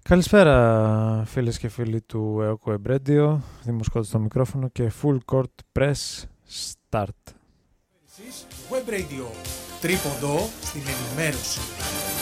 Καλησπέρα φίλες και φίλοι του EOCO Web Radio, Δημοσκότης στο μικρόφωνο και Full Court Press Start. Web Radio, τρίποντο στην ενημέρωση.